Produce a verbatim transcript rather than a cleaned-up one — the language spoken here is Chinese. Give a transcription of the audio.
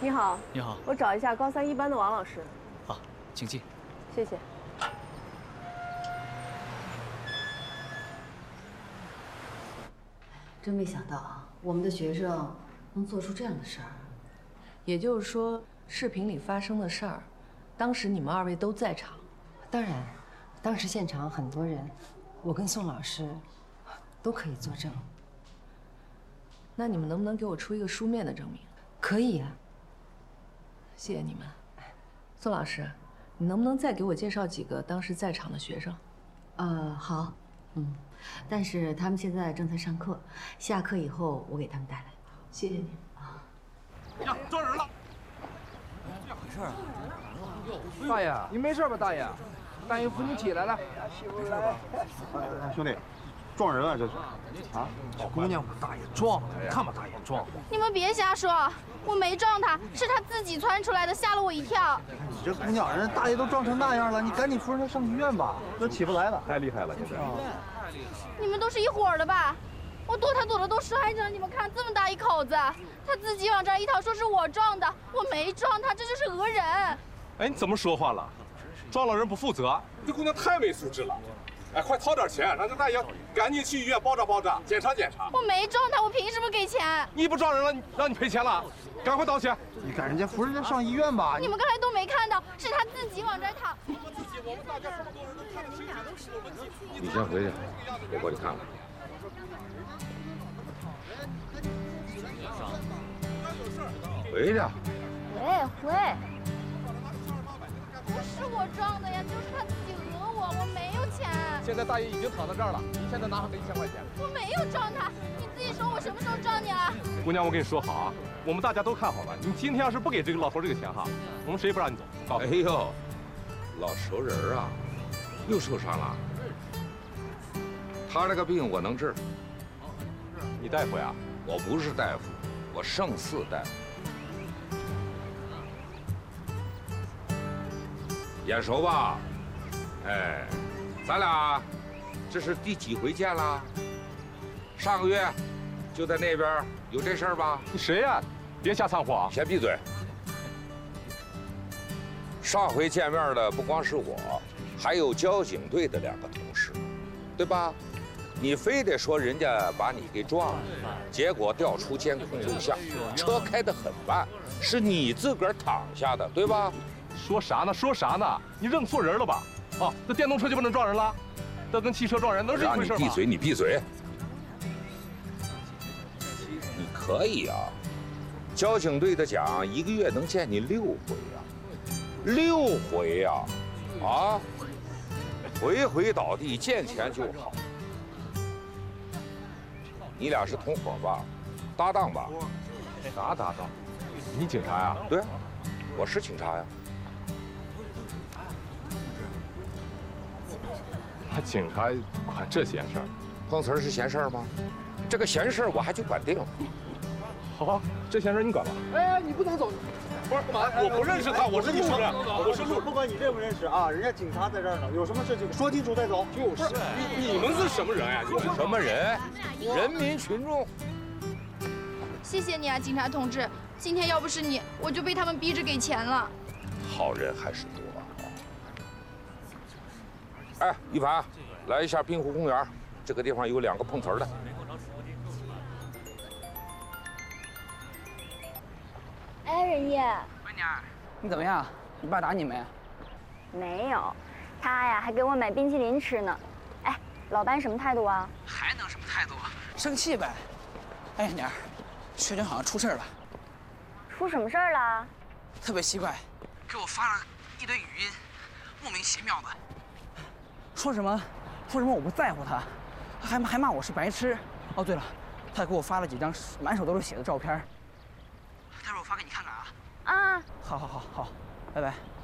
你好， 你好， 我找一下高三一班的王老师。 好，请进。 谢谢。 真没想到啊，我们的学生能做出这样的事儿。 也就是说，视频里发生的事儿，当时你们二位都在场。 当然，当时现场很多人，我跟宋老师都可以作证。 那你们能不能给我出一个书面的证明？ 可以啊。 谢谢你们。宋老师，你能不能再给我介绍几个当时在场的学生？ 呃，好，嗯，但是他们现在正在上课，下课以后我给他们带来。 谢谢你。 啊！呀，抓人了！ 咋回事啊？ 大爷，你没事吧？大爷，大爷扶你起来了。 哎，兄弟，撞人了这是？啊？ 小姑娘，大爷撞了，看把大爷撞的。 你们别瞎说，我没撞他，是他自己窜出来的，吓了我一跳。 你这姑娘，人大爷都撞成那样了，你赶紧扶着她上医院吧，都起不来了。 太厉害了，现在。 你们都是一伙儿的吧？我躲他躲的都摔着，你们看这么大一口子，他自己往这儿一逃，说是我撞的，我没撞他，这就是讹人。 哎，你怎么说话了？撞了人不负责，这姑娘太没素质了。哎，快掏点钱，让这大爷赶紧去医院包扎包扎，检查检查。 我没撞他，我凭什么给钱？ 你不撞人了，让你赔钱了，赶快道歉。 你赶人家扶人家上医院吧。 你们刚才都没看到，是他自己往这儿逃。 你先回去，我过去看看。回去。 回回。不是我撞的呀，就是他自己讹我，我没有钱。 现在大爷已经躺在这儿了，你现在拿上这一千块钱。 我没有撞他，你自己说我什么时候撞你了？ 姑娘，我跟你说好啊，我们大家都看好了，你今天要是不给这个老头这个钱哈，我们谁也不让你走。 哎呦，老熟人啊，又受伤了。他这个病我能治。 你大夫呀？ 我不是大夫，我胜似大夫。眼熟吧？哎，咱俩这是第几回见了？上个月就在那边有这事儿吧？ 你谁呀？别瞎掺和啊！ 先闭嘴。上回见面的不光是我，还有交警队的两个同事，对吧？你非得说人家把你给撞了，结果调出监控录像，车开得很慢，是你自个儿躺下的，对吧？ 说啥呢？说啥呢？你认错人了吧？啊，这电动车就不能撞人了？这跟汽车撞人能是一回事吗？ 让你闭嘴，你闭嘴。你可以啊，交警队的奖一个月能见你六回啊，六回呀，啊，回回倒地，见钱就好。你俩是同伙吧？搭档吧？ 啥搭档？你警察呀？ 对啊，我是警察呀。 警察管这闲事儿， 碰瓷儿是闲事儿吗？这个闲事儿我还去管定。 好，这闲事儿你管吧。 哎，你不能走。 不是干嘛？我不认识他，我是路人，我是路人。 不管你认不认识啊，人家警察在这儿呢，有什么事情说清楚再走。 就是，你你们是什么人呀？你什么人？人民群众。 谢谢你啊，警察同志。今天要不是你，我就被他们逼着给钱了。 好人还是多啊。哎，一凡，来一下滨湖公园，这个地方有两个碰瓷儿的。 哎，任烨， 闺女，你怎么样？你爸打你没？ 没有，他呀还给我买冰淇淋吃呢。哎，老班什么态度啊？ 还能什么态度啊？生气呗。哎，妮儿，学军好像出事了。 出什么事儿了？ 特别奇怪，给我发了一堆语音，莫名其妙的。说什么？说什么我不在乎他，还还骂我是白痴。哦，对了，他还给我发了几张满手都是血的照片。待会儿我发给你看看啊。 啊。 好好好好，拜拜。